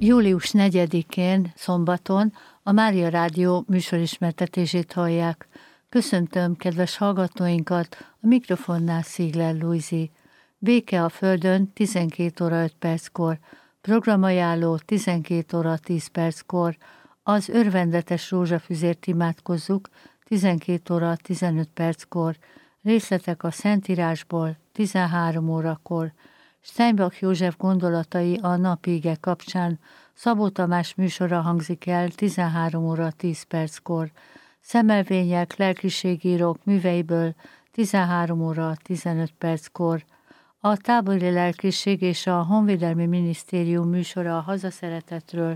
Július 4-én, szombaton a Mária Rádió műsorismertetését hallják. Köszöntöm kedves hallgatóinkat, a mikrofonnál Szigler Lujzi. Béke a Földön 12 óra 5 perckor, programajánló 12 óra 10 perckor, az örvendetes rózsafüzért imádkozzuk 12 óra 15 perckor, részletek a Szentírásból 13 órakor, Steinbach József gondolatai a napige kapcsán, Szabó Tamás műsora hangzik el 13 óra 10 perckor, Szemelvények, lelkiségírók műveiből 13 óra 15 perckor, a tábori lelkiség és a Honvédelmi Minisztérium műsora a hazaszeretetről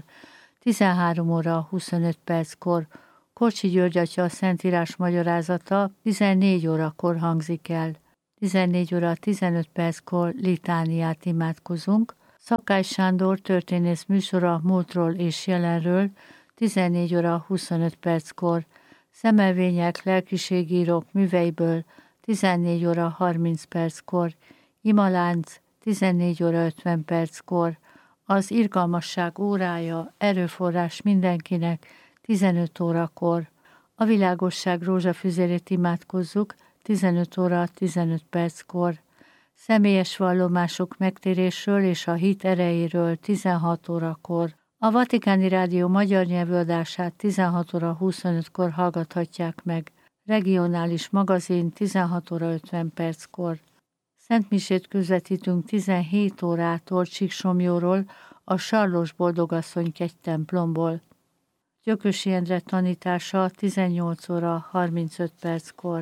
13 óra 25 perckor, Korcsi György atya Szentírás magyarázata 14 órakor hangzik el. 14 óra 15 perckor litániát imádkozunk. Szakály Sándor történész műsora múltról és jelenről 14 óra 25 perckor. Szemelvények, lelkiségírók műveiből 14 óra 30 perckor. Imalánc 14 óra 50 perckor. Az irgalmasság órája, erőforrás mindenkinek 15 órakor. A világosság rózsafüzérét imádkozzuk 15 óra 15 perckor. Személyes vallomások megtérésről és a hit erejéről 16 órakor. A Vatikáni Rádió magyar nyelvű adását 16 óra 25-kor hallgathatják meg. Regionális magazin 16 óra 50 perckor. Szentmisét közvetítünk 17 órától Csíksomjóról, a Sarlós Boldogasszony kegytemplomból. Gyökösi Endre tanítása 18 óra 35 perckor.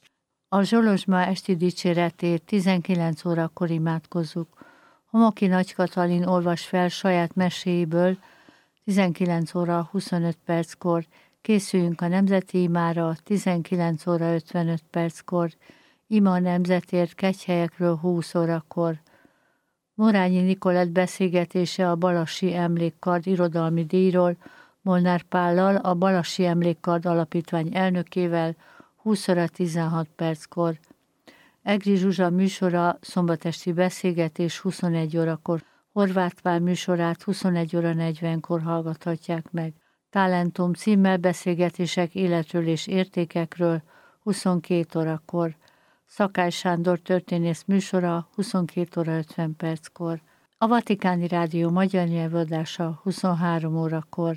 A Zsolozsma esti dicséretét 19 órakor imádkozzuk. Homoki Nagy Katalin olvas fel saját meséiből 19 óra 25 perckor. Készüljünk a nemzeti imára 19 óra 55 perckor. Ima a nemzetért kegyhelyekről 20 órakor. Morányi Nikolett beszélgetése a Balassi Emlékkard irodalmi díjról, Molnár Pállal, a Balassi Emlékkard alapítvány elnökével 20 óra 16 perckor. Egri Zsuzsa műsora szombatesti beszélgetés 21 órakor. Horváth Pál műsorát 21 óra 40-kor hallgathatják meg. Talentum címmel beszélgetések életről és értékekről 22 órakor. Szakály Sándor történész műsora 22 óra 50 perckor. A Vatikáni Rádió magyar nyelvű adása 23 órakor.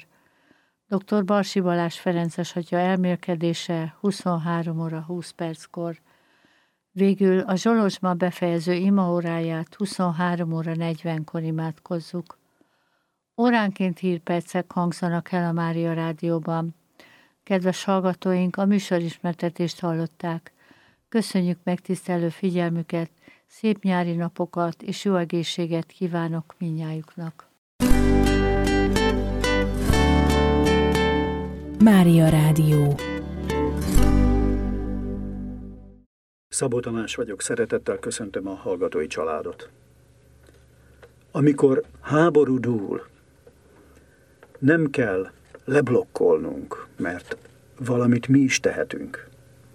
Dr. Barsi Balázs Ferences atya elmélkedése 23 óra 20 perckor. Végül a Zsolozsma befejező imaóráját 23 óra 40-kor imádkozzuk. Óránként hírpercek hangzanak el a Mária Rádióban. Kedves hallgatóink, a műsorismertetést hallották. Köszönjük megtisztelő figyelmüket, szép nyári napokat és jó egészséget kívánok mindnyájuknak. Mária Rádió. Szabó Tamás vagyok, szeretettel köszöntöm a hallgatói családot. Amikor háború dúl, nem kell leblokkolnunk, mert valamit mi is tehetünk.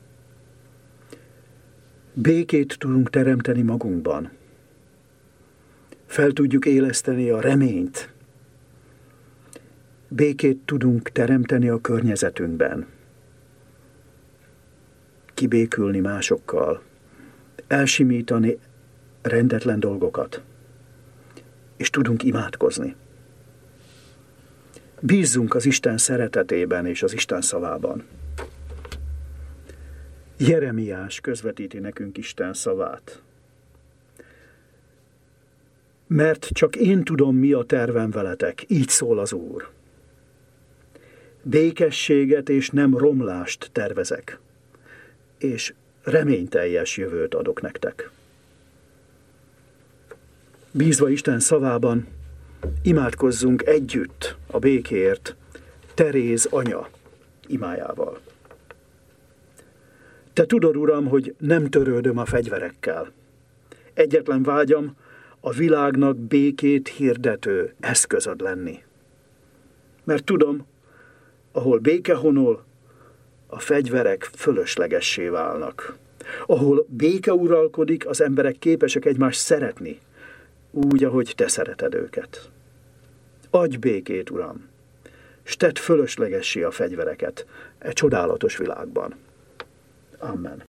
Békét tudunk teremteni magunkban. Fel tudjuk éleszteni a reményt. Békét tudunk teremteni a környezetünkben. Kibékülni másokkal. Elsimítani rendetlen dolgokat. És tudunk imádkozni. Bízzunk az Isten szeretetében és az Isten szavában. Jeremiás közvetíti nekünk Isten szavát. Mert csak én tudom, mi a tervem veletek, így szól az Úr. Békességet és nem romlást tervezek, és reményteljes jövőt adok nektek. Bízva Isten szavában, imádkozzunk együtt a békéért Teréz anya imájával. Te tudod, Uram, hogy nem törődöm a fegyverekkel. Egyetlen vágyam a világnak békét hirdető eszközöd lenni. Mert tudom, ahol béke honol, a fegyverek fölöslegessé válnak. Ahol béke uralkodik, az emberek képesek egymást szeretni, úgy, ahogy te szereted őket. Adj békét, Uram, s tedd fölöslegessé a fegyvereket e csodálatos világban. Amen.